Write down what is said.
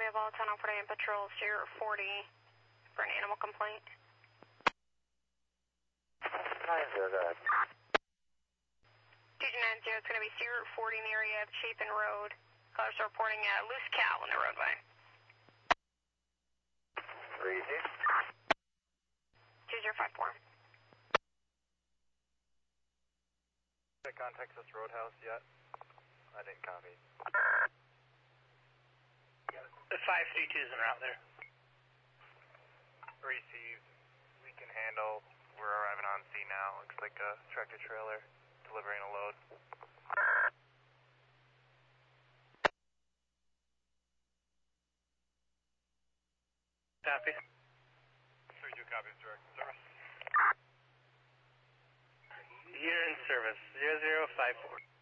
we have all 10 operating in patrol, Sierra 40 for an animal complaint. 290, go ahead. 2290, it's going to be Sierra 40 in the area of Chapin Road. Callers are reporting a loose cow on the roadway. 30. 2054. Contact Texas Roadhouse yet? I didn't copy. The 532's en route there. Received. We can handle. We're arriving on scene now. Looks like a tractor trailer delivering a load. Copy. 32 copies, direct service. You're in service, 0054.